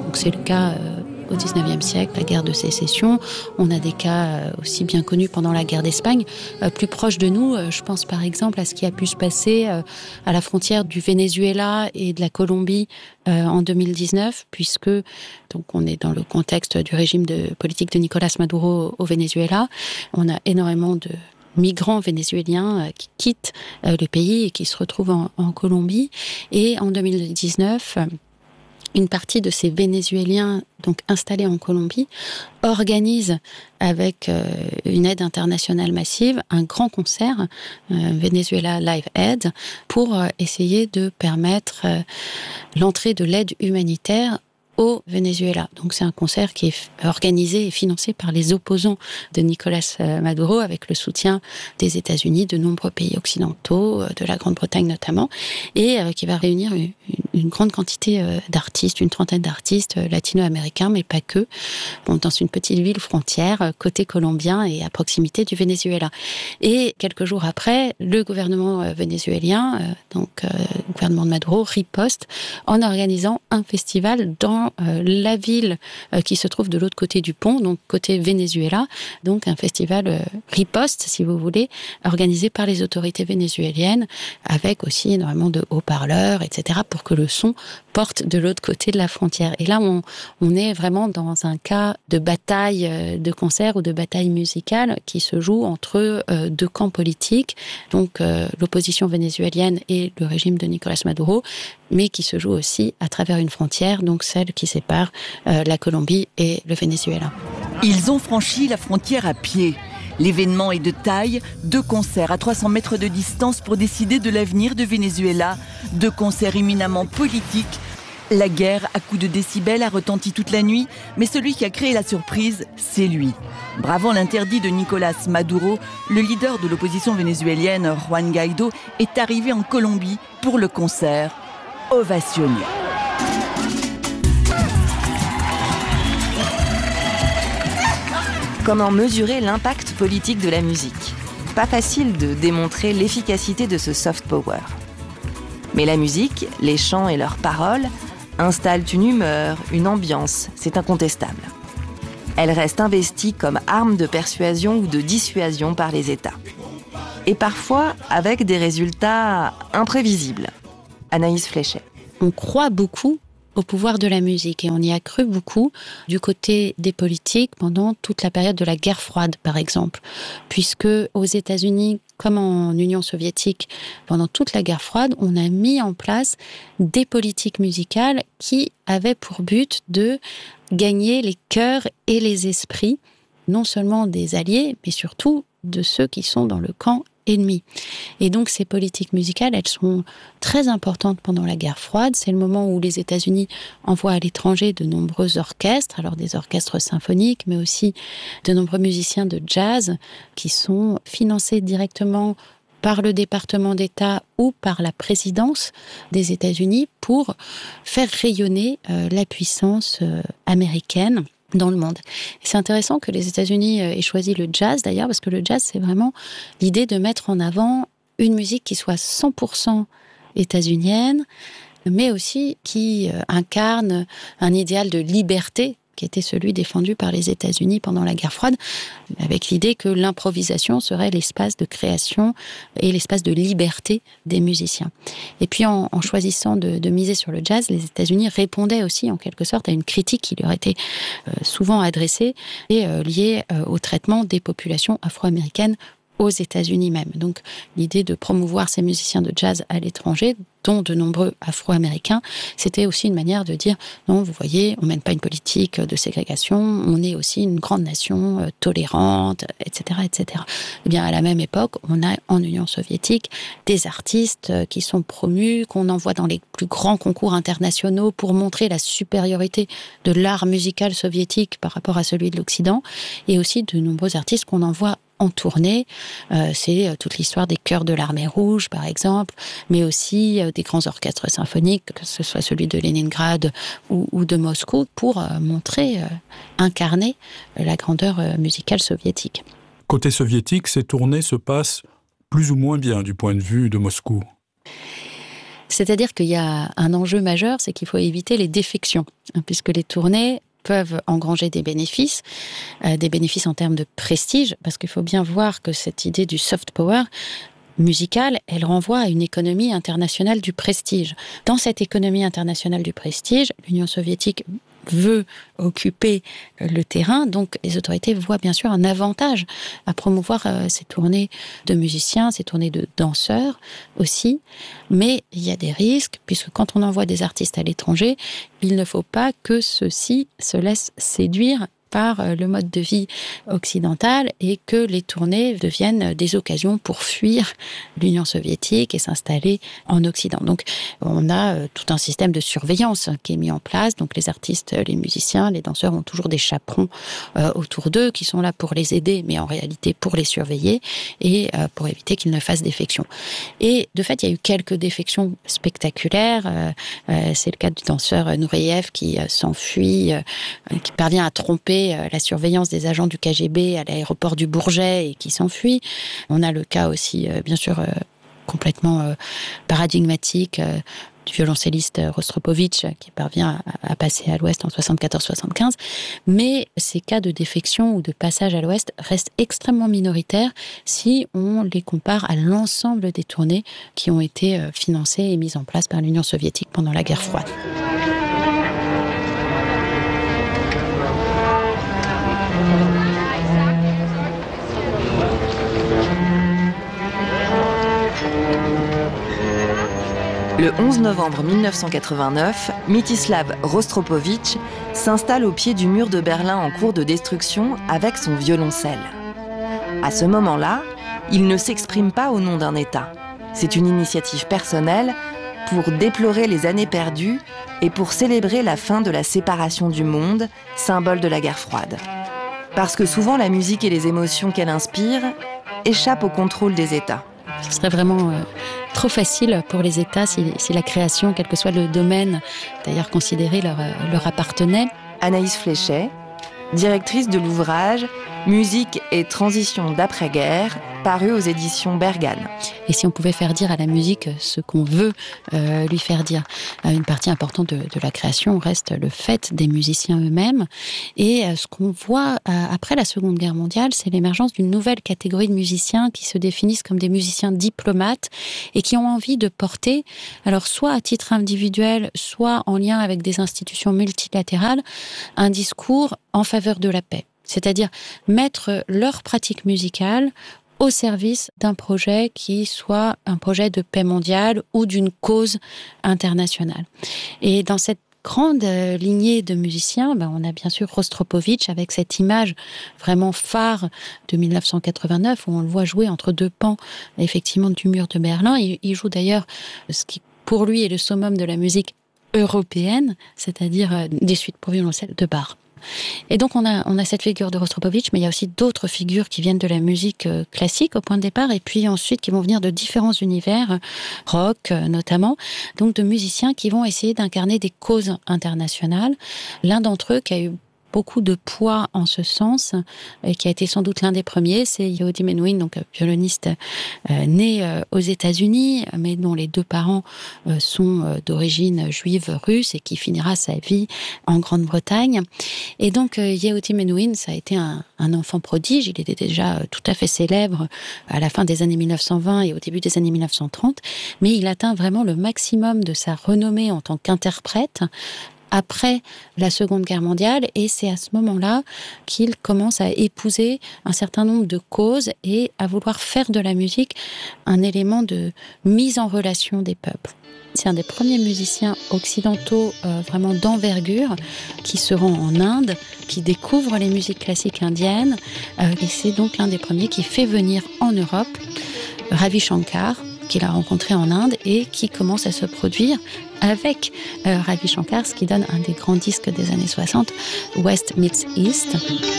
Donc c'est le cas au XIXe siècle, la guerre de sécession. On a des cas aussi bien connus pendant la guerre d'Espagne. Plus proche de nous, je pense par exemple à ce qui a pu se passer à la frontière du Venezuela et de la Colombie en 2019, puisque donc on est dans le contexte du régime politique de Nicolás Maduro au Venezuela. On a énormément de migrants vénézuéliens qui quittent le pays et qui se retrouvent en Colombie. Et en 2019, une partie de ces Vénézuéliens donc installés en Colombie organise avec une aide internationale massive un grand concert, Venezuela Live Aid, pour essayer de permettre l'entrée de l'aide humanitaire au Venezuela. Donc c'est un concert qui est organisé et financé par les opposants de Nicolás Maduro, avec le soutien des États-Unis, de nombreux pays occidentaux, de la Grande-Bretagne notamment, et qui va réunir une grande quantité d'artistes, une trentaine d'artistes latino-américains, mais pas que, dans une petite ville frontière, côté colombien et à proximité du Venezuela. Et quelques jours après, le gouvernement vénézuélien, le gouvernement de Maduro, riposte en organisant un festival dans la ville qui se trouve de l'autre côté du pont, donc côté Venezuela, donc un festival riposte, si vous voulez, organisé par les autorités vénézuéliennes, avec aussi énormément de haut-parleurs, etc., pour que le son porte de l'autre côté de la frontière. Et là, on est vraiment dans un cas de bataille de concert ou de bataille musicale qui se joue entre deux camps politiques, donc l'opposition vénézuélienne et le régime de Nicolás Maduro, mais qui se joue aussi à travers une frontière, donc celle qui sépare la Colombie et le Venezuela. Ils ont franchi la frontière à pied. L'événement est de taille, 2 concerts à 300 mètres de distance pour décider de l'avenir de Venezuela, 2 concerts éminemment politiques. La guerre à coups de décibels a retenti toute la nuit, mais celui qui a créé la surprise, c'est lui. Bravant l'interdit de Nicolás Maduro, le leader de l'opposition vénézuélienne, Juan Guaidó, est arrivé en Colombie pour le concert, ovationné. Comment mesurer l'impact politique de la musique ? Pas facile de démontrer l'efficacité de ce soft power. Mais la musique, les chants et leurs paroles installent une humeur, une ambiance, c'est incontestable. Elle reste investie comme arme de persuasion ou de dissuasion par les États. Et parfois avec des résultats imprévisibles. Anaïs Fléchet. On croit beaucoup au pouvoir de la musique et on y a cru beaucoup du côté des politiques pendant toute la période de la guerre froide, par exemple. Puisque aux États-Unis, comme en Union soviétique, pendant toute la guerre froide, on a mis en place des politiques musicales qui avaient pour but de gagner les cœurs et les esprits, non seulement des alliés, mais surtout de ceux qui sont dans le camp ennemi. Et donc ces politiques musicales, elles sont très importantes pendant la guerre froide. C'est le moment où les États-Unis envoient à l'étranger de nombreux orchestres, alors des orchestres symphoniques, mais aussi de nombreux musiciens de jazz qui sont financés directement par le département d'État ou par la présidence des États-Unis pour faire rayonner la puissance américaine dans le monde. Et c'est intéressant que les États-Unis aient choisi le jazz d'ailleurs, parce que le jazz, c'est vraiment l'idée de mettre en avant une musique qui soit 100% états-unienne, mais aussi qui incarne un idéal de liberté qui était celui défendu par les États-Unis pendant la guerre froide, avec l'idée que l'improvisation serait l'espace de création et l'espace de liberté des musiciens. Et puis en choisissant de miser sur le jazz, les États-Unis répondaient aussi en quelque sorte à une critique qui leur était souvent adressée et liée au traitement des populations afro-américaines aux États-Unis même. Donc l'idée de promouvoir ces musiciens de jazz à l'étranger, dont de nombreux Afro-Américains, c'était aussi une manière de dire non, vous voyez, on mène pas une politique de ségrégation, on est aussi une grande nation tolérante, etc., etc. Eh bien, à la même époque, on a en Union soviétique des artistes qui sont promus, qu'on envoie dans les plus grands concours internationaux pour montrer la supériorité de l'art musical soviétique par rapport à celui de l'Occident, et aussi de nombreux artistes qu'on envoie en tournée. C'est toute l'histoire des chœurs de l'Armée Rouge, par exemple, mais aussi des grands orchestres symphoniques, que ce soit celui de Leningrad ou de Moscou, pour montrer, incarner la grandeur musicale soviétique. Côté soviétique, ces tournées se passent plus ou moins bien du point de vue de Moscou. C'est-à-dire qu'il y a un enjeu majeur, c'est qu'il faut éviter les défections, puisque les tournées peuvent engranger des bénéfices en termes de prestige, parce qu'il faut bien voir que cette idée du soft power musicale, elle renvoie à une économie internationale du prestige. Dans cette économie internationale du prestige, l'Union soviétique veut occuper le terrain, donc les autorités voient bien sûr un avantage à promouvoir ces tournées de musiciens, ces tournées de danseurs aussi, mais il y a des risques, puisque quand on envoie des artistes à l'étranger, il ne faut pas que ceux-ci se laissent séduire par le mode de vie occidental et que les tournées deviennent des occasions pour fuir l'Union soviétique et s'installer en Occident. Donc, on a tout un système de surveillance qui est mis en place. Donc, les artistes, les musiciens, les danseurs ont toujours des chaperons autour d'eux qui sont là pour les aider, mais en réalité pour les surveiller et pour éviter qu'ils ne fassent défection. Et de fait, il y a eu quelques défections spectaculaires. C'est le cas du danseur Nureyev qui s'enfuit, qui parvient à tromper la surveillance des agents du KGB à l'aéroport du Bourget et qui s'enfuit. On a le cas aussi, bien sûr, complètement paradigmatique du violoncelliste Rostropovitch qui parvient à passer à l'Ouest en 74-75. Mais ces cas de défection ou de passage à l'Ouest restent extrêmement minoritaires si on les compare à l'ensemble des tournées qui ont été financées et mises en place par l'Union soviétique pendant la guerre froide. Le 11 novembre 1989, Mstislav Rostropovitch s'installe au pied du mur de Berlin en cours de destruction avec son violoncelle. À ce moment-là, il ne s'exprime pas au nom d'un État. C'est une initiative personnelle pour déplorer les années perdues et pour célébrer la fin de la séparation du monde, symbole de la guerre froide. Parce que souvent la musique et les émotions qu'elle inspire échappent au contrôle des États. Ce serait vraiment trop facile pour les États si la création, quel que soit le domaine, d'ailleurs considéré, leur appartenait. Anaïs Fléchet, directrice de l'ouvrage « Musique et transition d'après-guerre », paru aux éditions Bergane. Et si on pouvait faire dire à la musique ce qu'on veut lui faire dire, une partie importante de la création reste le fait des musiciens eux-mêmes. Et ce qu'on voit après la Seconde Guerre mondiale, c'est l'émergence d'une nouvelle catégorie de musiciens qui se définissent comme des musiciens diplomates et qui ont envie de porter, alors soit à titre individuel, soit en lien avec des institutions multilatérales, un discours en faveur de la paix. C'est-à-dire mettre leur pratique musicale au service d'un projet qui soit un projet de paix mondiale ou d'une cause internationale. Et dans cette grande lignée de musiciens, on a bien sûr Rostropovitch avec cette image vraiment phare de 1989 où on le voit jouer entre deux pans effectivement du mur de Berlin. Il joue d'ailleurs ce qui pour lui est le summum de la musique européenne, c'est-à-dire des suites pour violoncelle de Bach. Et donc on a cette figure de Rostropovitch, mais il y a aussi d'autres figures qui viennent de la musique classique au point de départ, et puis ensuite qui vont venir de différents univers, rock notamment, donc de musiciens qui vont essayer d'incarner des causes internationales. L'un d'entre eux qui a eu beaucoup de poids en ce sens, et qui a été sans doute l'un des premiers, c'est Yehudi Menuhin, donc violoniste né aux États-Unis, mais dont les deux parents sont d'origine juive russe et qui finira sa vie en Grande-Bretagne. Et donc Yehudi Menuhin, ça a été un enfant prodige. Il était déjà tout à fait célèbre à la fin des années 1920 et au début des années 1930, mais il atteint vraiment le maximum de sa renommée en tant qu'interprète après la Seconde Guerre mondiale, et c'est à ce moment-là qu'il commence à épouser un certain nombre de causes et à vouloir faire de la musique un élément de mise en relation des peuples. C'est un des premiers musiciens occidentaux vraiment d'envergure qui se rend en Inde, qui découvre les musiques classiques indiennes, et c'est donc l'un des premiers qui fait venir en Europe Ravi Shankar, qu'il a rencontré en Inde et qui commence à se produire avec Ravi Shankar, ce qui donne un des grands disques des années 60, West Meets East.